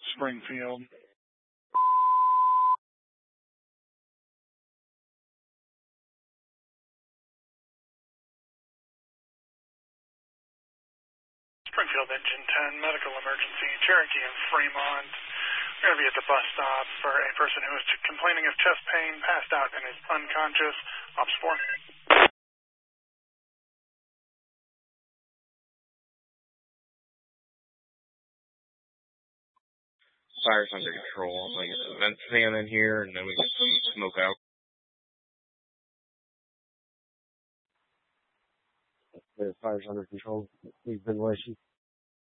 Springfield. Springfield Engine 10, medical emergency, Cherokee and Fremont. We're going to be at the bus stop for a person who is complaining of chest pain, passed out, and is unconscious. Ops 4. Fire's under control. I'm going to get the vent fan in here, and then we get some smoke out. The fire's under control. Please ventilation.